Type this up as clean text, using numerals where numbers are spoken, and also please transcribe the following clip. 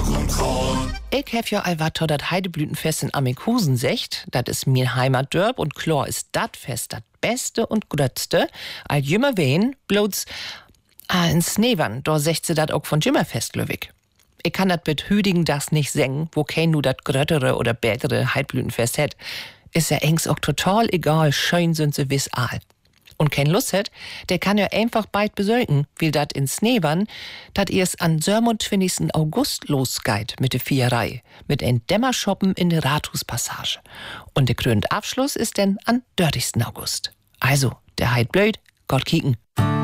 Ich hab ja all wat dat Heideblütenfest in Amikusen secht. Dat is mir Heimatdörp und klar ist dat Fest dat beste und grötzte. All jümmer wen, bloß in Snevern, da secht sie dat auch von Jümmerfest, glöwig. Ich kann dat mit Hüdigen das nicht singen, wo kein nu dat gröttere oder bätere Heidblütenfest hätt. Ist ja engs auch total egal, schön sind sie wiss all. Und kein Lust hat, der kann ja einfach bald besöken, wie dat in Snevern, dat erst an 27. August losgeht mit der Viererei, mit ein Dämmerschoppen in der Rathuspassage. Und der krönende Abschluss ist denn an 30. August. Also, der Heid blöd, Gott kicken.